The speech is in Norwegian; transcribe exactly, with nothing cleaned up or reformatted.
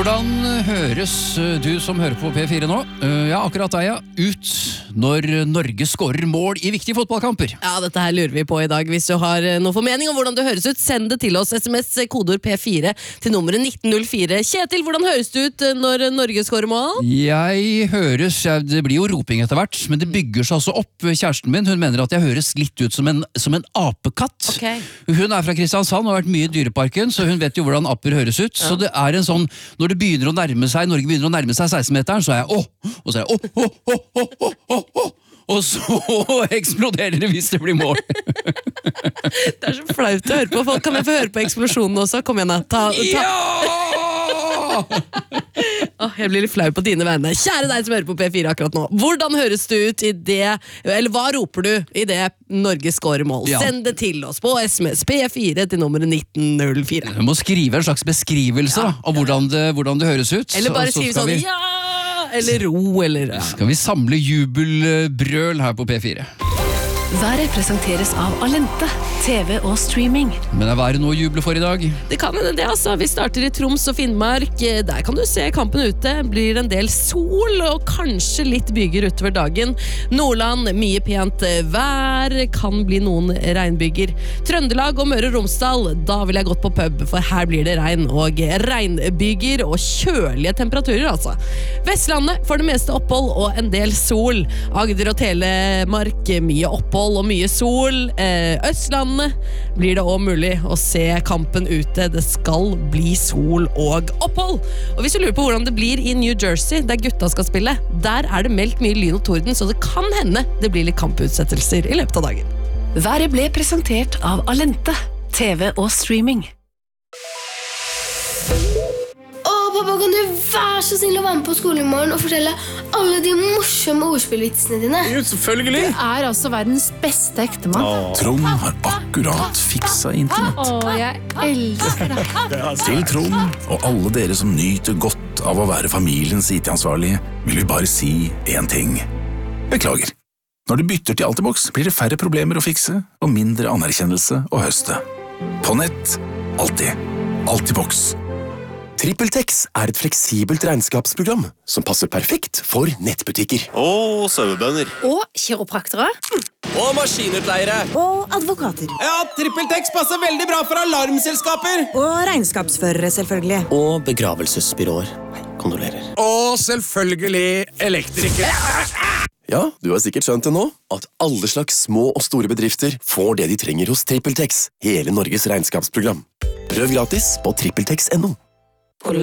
Hvordan høres du som hører på P fire nå? Ja, akkurat deg, ja. Ut når Norge skårer mål i viktige fotballkamper. Ja, dette her lurer vi på i dag. Hvis du har noen formening om hvordan det høres ut, send det til oss. S M S kodeord P fire til nummeret nitten null fire. Kjetil, hvordan høres det ut når Norge skårer mål? Jeg høres, jeg, det blir jo roping etter hvert, men det bygger seg altså opp. Kjæresten min, hun mener at jeg høres litt ut som en, som en apekatt. Okay. Hun er fra Kristiansand og har vært mye i Dyreparken, så hun vet jo hvordan aper høres ut. Ja. Så det er en sånn, når det begynner å nærme seg, Norge begynner å nærme seg seksten-meteren, så er jeg åh, og så er jeg åh, åh, åh, åh, åh, åh, åh. Og så eksploderer det hvis det blir mål. Det er så flaut å høre på. Folk kan jeg få høre på eksplosjonen også? Kom igjen da. Ta, ta. Ja! oh, jeg blir litt flau på dine vegne. Kjære deg som hører på P fire akkurat nå. Hvordan høres det ut i det, eller hva roper du i det Norge skårer mål? Ja. Send det til oss på S M S P fire til nummeret nitten null fire. Du må skrive en slags beskrivelse ja. da, av hvordan det, hvordan det høres ut. Eller bare skrive sånn, vi... ja! Eller ro, eller... Ja. Skal vi samle jubelbrøl her på P fire? Været presenteres av Alente, T V og streaming. Men er været noe å juble for i dag? Det kan hende det, altså. Vi starter i Troms og Finnmark. Der kan du se kampen ute. Blir en del sol og kanskje litt byger utover dagen. Nordland, mye pent vær. Kan bli noen regnbyger. Trøndelag og Møre og Romsdal, da vil jeg gått på pub, for her blir det regn og regnbyger og kjølige temperaturer, altså. Vestlandet får det meste opphold og en del sol. Agder og Telemark, mye opphold og mye sol. Østlandet blir det også mulig å se kampen ute. Det skal bli sol og opphold. Og hvis du lurer på hvordan det blir i New Jersey, der gutta skal spille, der er det meldt mye lyn og torden, så det kan hende det blir litt kamputsettelser i løpet av dagen. Været ble presentert av Alente, T V og streaming. Pappa, kan du være så snill å være med på skolen i morgen og fortelle alle de morsomme ordspillvitsene dine? Jo, selvfølgelig. Du er altså verdens beste ektemann. Åh. Trond har akkurat fiksa internett. Åh, jeg elsker deg. Til Trond og alle dere som nyter godt av å være familiens I T-ansvarlige, vil vi bare si en ting. Beklager. Når du bytter til Altibox, blir det færre problemer å fikse og mindre anerkjennelse å høste. På nett, alltid. Altibox. TrippelTex er et fleksibelt regnskapsprogram som passer perfekt for nettbutikker. Og sauebønder. Og kiropraktere. Og maskinutleiere. Og advokater. Ja, TrippelTex passer veldig bra for alarmselskaper. Og regnskapsførere, selvfølgelig. Og begravelsesbyråer. Kondolerer. Og selvfølgelig elektrikere. Ja, du har sikkert skjønt det nå, at alle slags små og store bedrifter får det de trenger hos TrippelTex, hele Norges regnskapsprogram. Prøv gratis på trippeltex punktum no.